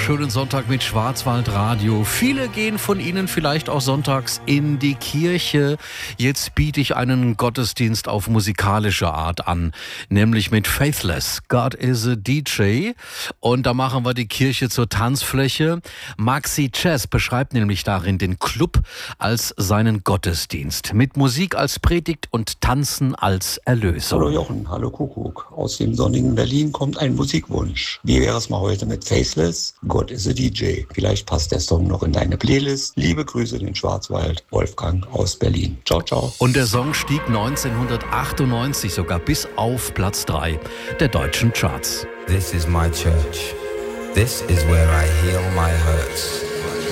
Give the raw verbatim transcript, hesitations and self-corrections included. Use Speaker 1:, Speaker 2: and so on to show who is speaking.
Speaker 1: wunderschönen Sonntag mit Schwarzwaldradio. Viele gehen von Ihnen vielleicht auch sonntags in die Kirche. Jetzt biete ich einen Gottesdienst auf musikalische Art an, nämlich mit Faithless. God is a D J. Und da machen wir die Kirche zur Tanzfläche. Maxi Chess beschreibt nämlich darin den Club als seinen Gottesdienst. Mit Musik als Predigt und Tanzen als Erlösung.
Speaker 2: Hallo Jochen, hallo Kuckuck. Aus dem sonnigen Berlin kommt ein Musikwunsch. Wie wäre es mal heute mit Faithless? God is a D J. Vielleicht passt der Song noch in deine Playlist. Liebe Grüße in den Schwarzwald. Wolfgang aus Berlin. Ciao, ciao.
Speaker 1: Und der Song stieg neunzehnhundertachtundneunzig sogar bis auf Platz drei der deutschen Charts.
Speaker 3: This is my church. This is where I heal my hurts.